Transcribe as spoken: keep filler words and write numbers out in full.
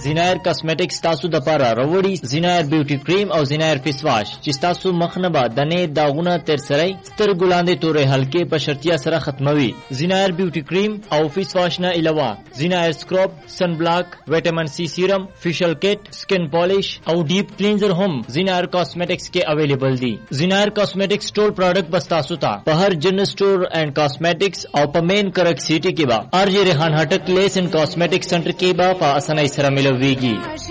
زینایر کاسمیټکس تاسو د پاره راوړي زینایر بیوټي کریم او زینایر فیس واش چې تاسو مخ نه به دنه داغونه تر سره سترګو لاندې تورې حلقې په شرطیا سره ختموي. زینایر بیوټي کریم او فیس واش نه علاوه زینایر سکرب، سن بلاک، وټامین سی سیرم، فیشل کټ، سکن پالیش او ډیپ کلینزر هم زینایر کاسمیټکس کې اویلیبل دي. زینایر کاسمیټکس ټول پروډکټ بس تاسو ته په هر جنرل سٹور اینڈ کاسمیټکس او په مین کرک سیټي کې به ارجی ریحان هټک لیس اینڈ کاسمیټکس سنټر کې به په اسانۍ سره ملويږي.